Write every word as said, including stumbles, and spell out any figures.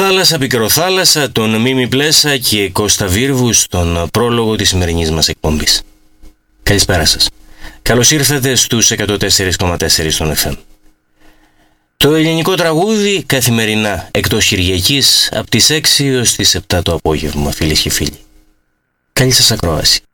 Θάλασσα, πικροθάλασσα, τον Μίμη Πλέσα και Κώστα Βίρβου στον πρόλογο της σημερινής μας εκπομπής. Καλησπέρα σας. Καλώς ήρθατε στους εκατό τέσσερα κόμμα τέσσερα στον εφ εμ. Το ελληνικό τραγούδι καθημερινά εκτός Κυριακής από τις έξι έως τις επτά το απόγευμα, φίλες και φίλοι. Καλή σας ακρόαση.